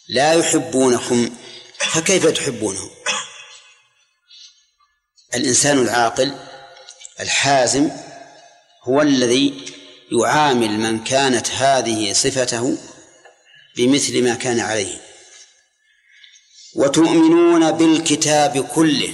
لا يحبونكم فكيف تحبونهم؟ الإنسان العاقل الحازم هو الذي يعامل من كانت هذه صفته بمثل ما كان عليه. وتؤمنون بالكتاب كله.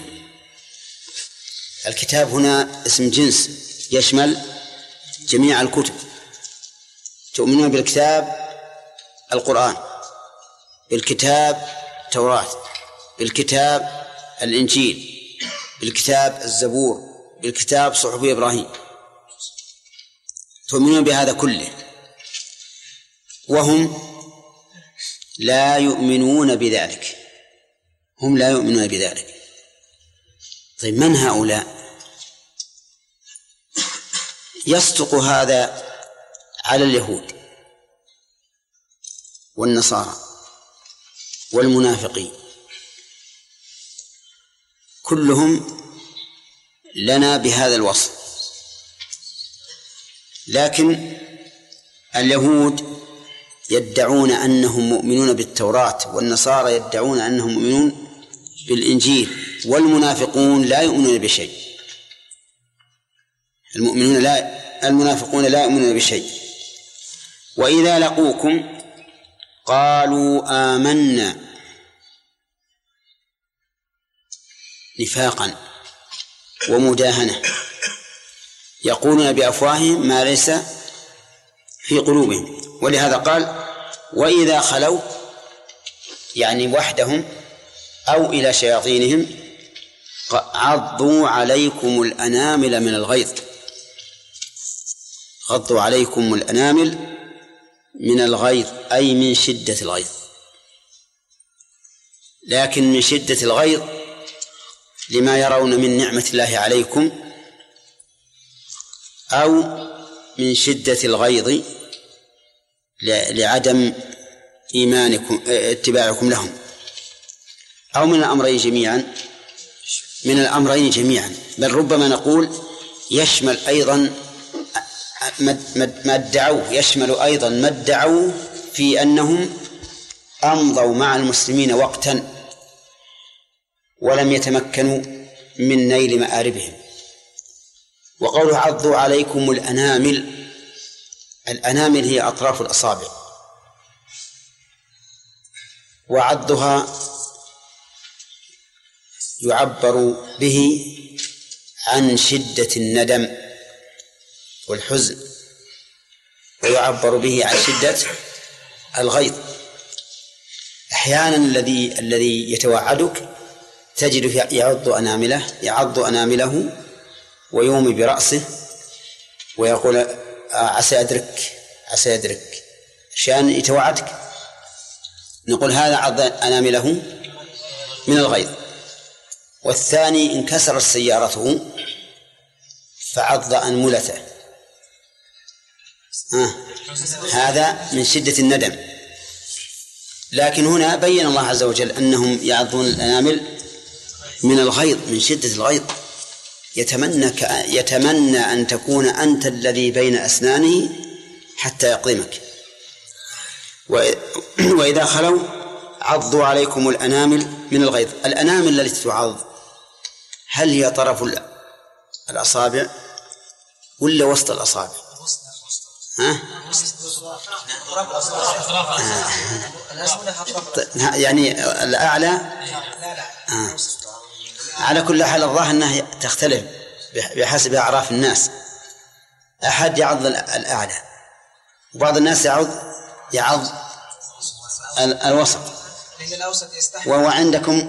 الكتاب هنا اسم جنس يشمل جميع الكتب. تؤمنون بالكتاب القرآن، بالكتاب التوراة، بالكتاب الإنجيل، بالكتاب الزبور، بالكتاب صحف إبراهيم. تؤمنون بهذا كله وهم لا يؤمنون بذلك. هم لا يؤمنون بذلك. طيب من هؤلاء؟ يصدق هذا على اليهود والنصارى والمنافقين، كلهم لنا بهذا الوصف. لكن اليهود يدعون أنهم مؤمنون بالتوراة، والنصارى يدعون أنهم مؤمنون بالإنجيل، والمنافقون لا يؤمنون بشيء. المنافقون لا يؤمنون بشيء. وإذا لقوكم قالوا آمنا نفاقا ومداهنة، يقولون بأفواههم ما ليس في قلوبهم. ولهذا قال وإذا خلوا، يعني وحدهم أو إلى شياطينهم، عضوا عليكم الأنامل من الغيظ. غضوا عليكم الأنامل من الغيظ أي من شدة الغيظ. لكن من شدة الغيظ لما يرون من نعمة الله عليكم، أو من شدة الغيظ لعدم إيمانكم اتباعكم لهم، أو من الأمرين جميعا. من الأمرين جميعا، بل ربما نقول يشمل أيضا ما ادعوه، يشمل أيضا ما ادعوه في أنهم أمضوا مع المسلمين وقتا ولم يتمكنوا من نيل مآربهم. وقوله عضوا عليكم الأنامل، الأنامل هي أطراف الأصابع، وعضها يعبر به عن شدة الندم والحزن، ويعبر به عن شدة الغيظ. أحيانا الذي يتوعدك تجد يعض أنامله ويومي برأسه ويقول عسى أدرك عشان يتوعدك. نقول هذا عض أنامله من الغيظ. والثاني انكسرت سيارته فعض أنملته، هذا من شدة الندم. لكن هنا بين الله عز وجل أنهم يعضون الأنامل من الغيظ، من شدة الغيظ. يتمنى أن تكون أنت الذي بين أسنانه حتى يقضمك. وإذا خلوا عضوا عليكم الأنامل من الغيظ. الأنامل التي تعض هل هي طرف الأصابع ولا وسط الأصابع؟ يعني الأعلى. على كل حال الظاهر أنها تختلف بحسب أعراف الناس. أحد يعض الأعلى، وبعض الناس يعض الوسط، وهو عندكم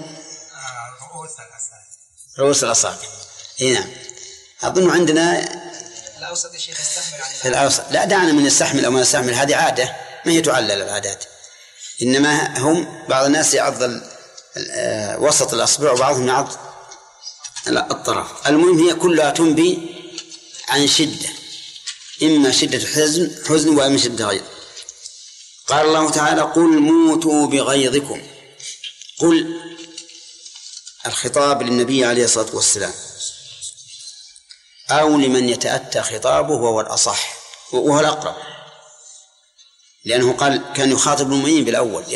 رؤوس الأصابع. نعم، أظن عندنا الأوسط يا شيخ يستحمل في الأوسط. لا، دعنا من يستحمل أو ما يستحمل، هذه عادة ما هي تعلل العادات. إنما هم بعض الناس يعض وسط الأصبع وبعضهم يعض الطرف. المهم هي كلها تنبي عن شدة، إما شدة حزن وإما شدة غيظ. قال الله تعالى قل موتوا بغيظكم. قل الخطاب للنبي عليه الصلاة والسلام، أو لمن يتأتى خطابه وهو الأصح وهو الأقرب، لأنه قال كان يخاطب المؤمنين بالأول.